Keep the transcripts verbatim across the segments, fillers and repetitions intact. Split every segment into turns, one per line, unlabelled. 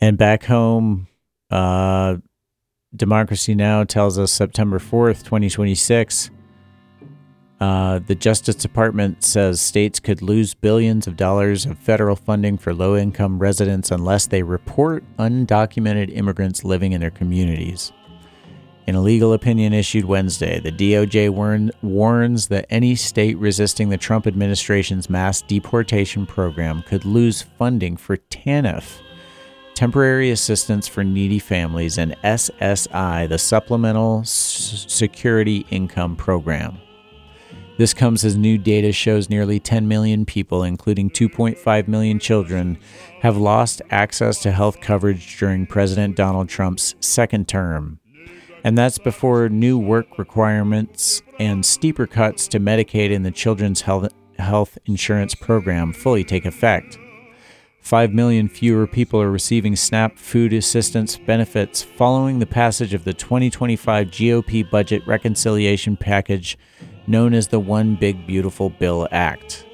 And back home, uh, Democracy Now! Tells us September fourth, twenty twenty-six, uh, the Justice Department says states could lose billions of dollars of federal funding for low-income residents unless they report undocumented immigrants living in their communities. In a legal opinion issued Wednesday, the D O J warn, warns that any state resisting the Trump administration's mass deportation program could lose funding for TANF, Temporary Assistance for Needy Families, and S S I, the Supplemental S- Security Income Program. This comes as new data shows nearly ten million people, including two point five million children, have lost access to health coverage during President Donald Trump's second term. And that's before new work requirements and steeper cuts to Medicaid and the Children's Health, Health Insurance Program fully take effect. Five million fewer people are receiving SNAP food assistance benefits following the passage of the twenty twenty-five G O P budget reconciliation package known as the One Big Beautiful Bill Act.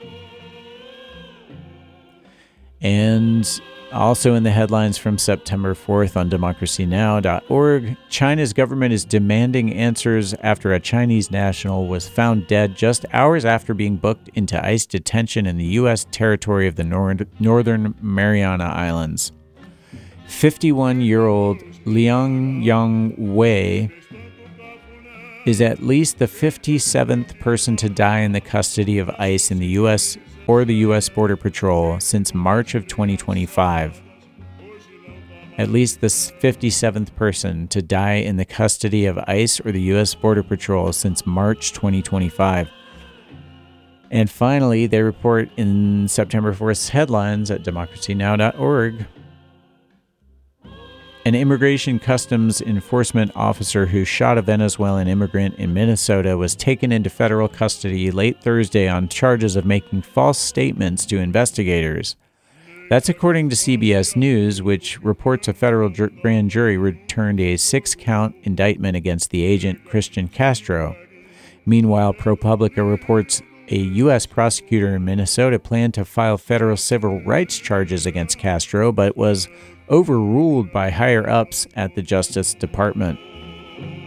And also in the headlines from September fourth on democracy now dot org, China's government is demanding answers after a Chinese national was found dead just hours after being booked into ICE detention in the U S territory of the nor- Northern Mariana Islands. fifty-one-year-old Liang Yang Wei is at least the fifty-seventh person to die in the custody of ICE in the U S or the U S Border Patrol since March of twenty twenty-five. At least the fifty-seventh person to die in the custody of ICE or the U S Border Patrol since March twenty twenty-five. And finally, they report in September fourth's headlines at democracy now dot org, an Immigration Customs Enforcement officer who shot a Venezuelan immigrant in Minnesota was taken into federal custody late Thursday on charges of making false statements to investigators. That's according to C B S News, which reports a federal ju- grand jury returned a six-count indictment against the agent Christian Castro. Meanwhile, ProPublica reports a U S prosecutor in Minnesota planned to file federal civil rights charges against Castro, but was overruled by higher-ups at the Justice Department.